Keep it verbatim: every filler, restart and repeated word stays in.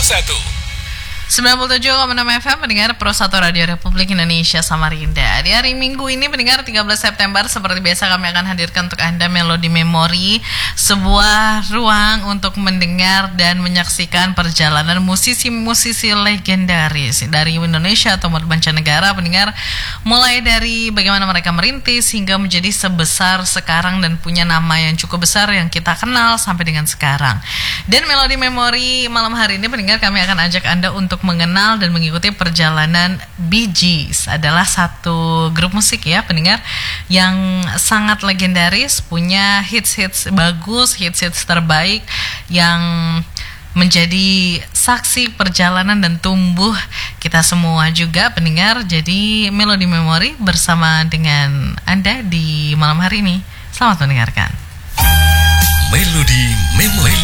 satu. sembilan puluh tujuh koma enam F M pendengar Pro satu Radio Republik Indonesia Samarinda. Di hari Minggu ini pendengar tiga belas September seperti biasa kami akan hadirkan untuk Anda Melodi Memori, sebuah ruang untuk mendengar dan menyaksikan perjalanan musisi-musisi legendaris dari Indonesia atau mancanegara pendengar, mulai dari bagaimana mereka merintis hingga menjadi sebesar sekarang dan punya nama yang cukup besar yang kita kenal sampai dengan sekarang. Dan Melodi Memori malam hari ini pendengar kami akan ajak Anda untuk mengenal dan mengikuti perjalanan Bee Gees. Adalah satu grup musik ya pendengar yang sangat legendaris, punya hits-hits bagus, hits-hits terbaik yang menjadi saksi perjalanan dan tumbuh kita semua juga pendengar. Jadi Melodi Memori bersama dengan Anda di malam hari ini. Selamat mendengarkan. Melodi Memori.